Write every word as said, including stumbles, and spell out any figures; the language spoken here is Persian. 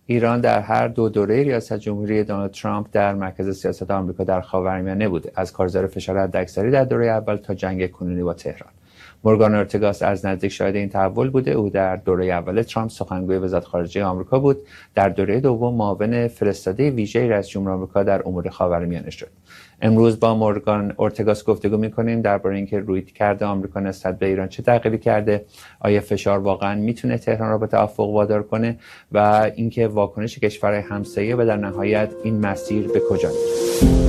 ایران در هر دو دوره ریاست جمهوری دونالد ترامپ در مرکز سیاست آمریکا در خاورمیانه بوده، از کارزار فشار حداکثری در دوره اول تا جنگ کنونی با تهران. مورگان اورتگاس از نزدیک شاهد این تحول بوده. او در دوره اول ترامپ سخنگوی وزارت خارجه آمریکا بود. در دوره دوم معاون فرستاده ویژه رئیس جمهور آمریکا در امور خاورمیانه شد. امروز با مورگان اورتگاس گفتگو می‌کنیم درباره اینکه رویکرد آمریکا نسبت به ایران چه تغییری کرده، آیا فشار واقعا میتونه تهران را به توافق وادار کنه و اینکه واکنش کشورهای همسایه و در نهایت این مسیر به کجا میره.